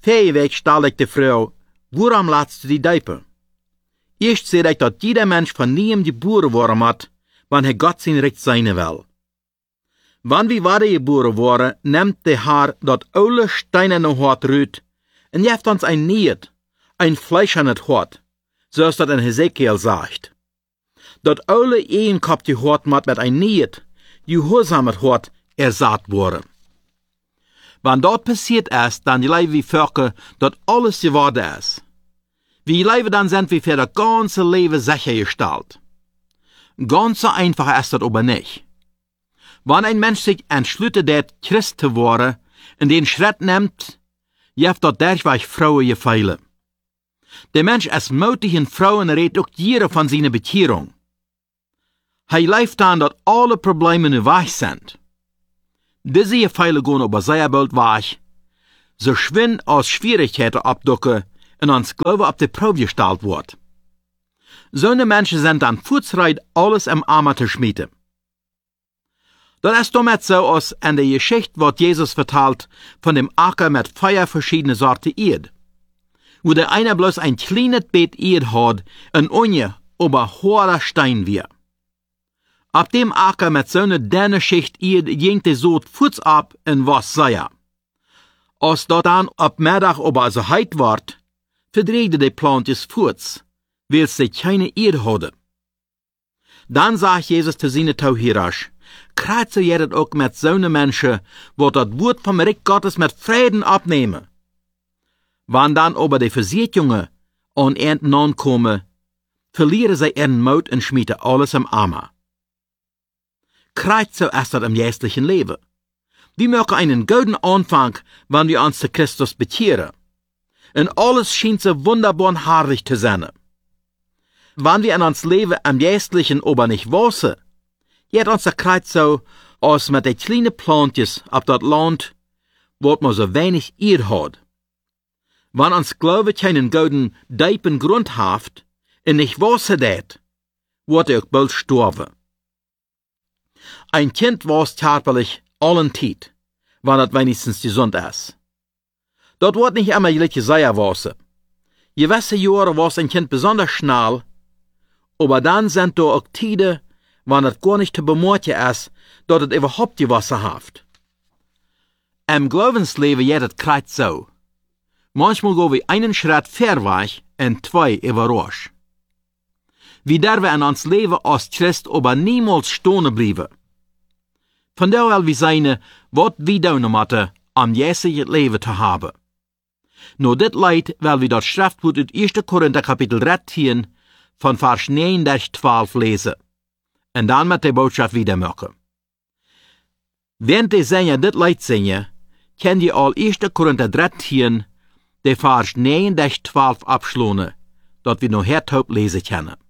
Verreweg stal ich die Frau, woran laatst du die Deipe? Eerst zei ich, dat jeder Mensch von niem geboren worden hat, wann Gott sein Recht sein will. Wann wie waren geboren worden, nimmt der Herr dat oude steinerne Hort rüt, en jeft ons ein Niet, ein Fleisch an het Hort, zoals dat in Hesekiel sagt. Dat oude eenkopje Hort mat met ein Niet, gehoorzaam het Hort ersaat worden. Wann dat passiert ist, dann leven wir Völker, dat alles geworden ist. Wir leben dann sind wir für das ganze Leben sichergestellt. Ganz so einfach ist das aber nicht. Wenn ein Mensch sich entschließt, Christ zu werden, und den Schritt nimmt, jeft dat dergweg Frauen gefeilen. Der Mensch ist mutig in Frauen redet auch jeder von seiner Bekehrung. Hij leeft dann, dat alle Probleme nu weg sind. Diese Gefeile gehen aber sehr bald weg, so schwind als Schwierigkeiten abducken und ans Glaube auf die Probe gestellt wird. So eine Menschen sind dann vorzeit alles im Arme zu schmieden. Das ist damit so, als in der Geschichte wird Jesus vertelt von dem Acker mit 4 verschiedene Sorten Erde. Wo der eine bloß ein kleines Beet Erde hat, ein Unje über hoher Stein wir. Ab dem Acker mit so einer dünne Schicht Erde ging der Sod Fuß ab in was sei. Als dort dann ab Mittag aber so heit ward, verdrehte die Plantjes Fuß, weil sie keine Erde hatte. Dann sagt Jesus zu seinen Tauhirasch, kreuze jedet auch mit so einer Menschen, wo das Wort vom Reich Gottes mit Frieden abnehmen. Wann dann aber die Versicherungen an Enden ankommen, verlieren sie ihren Mut und schmieden alles im Arme. Kreuze ist das im geistlichen Leben. Wir möchten einen guten Anfang, wenn wir uns zu Christus bekehren. Und alles scheint so wunderbar und herrlich zu sein. Wenn wir in uns Leben am geistlichen aber nicht wissen, geht uns der Kreuz so, als mit den kleinen Plantjes auf das Land, wo man so wenig Erde hat. Wenn uns Glaube keinen guten, tiefen Grund hat, und nicht wissen das, wird auch bald sterben. Ein Kind wächst körperlich allen Zeit, wenn das wenigstens gesund ist. Dort wird nicht immer gleich sehr wachsen. Gewisse Jahre wächst ein Kind besonders schnell, aber dann sind da auch Tide, wenn es gar nicht zu bemerken ist, dass es überhaupt gewachsen hat. Im Glaubensleben geht es kreuz so. Manchmal gehen wir einen Schritt vorwärts und 2 überrasch. Wir dürfen in uns Leben als Christ aber niemals stehen bleiben. Von daher wir sein, was wir tun müssen, am jetzigen Leben zu haben. Nur dit Leid, weil wir das Schriftwort uit 1. Korinther Kapitel 13 von Vers 9-12 lesen. Und dann mit der Botschaft wieder machen. Während die Sänger dit Leid singen, können die all 1. Korinther 13, der Vers 9-12 abschließen, dat wir noch hertaub lesen können.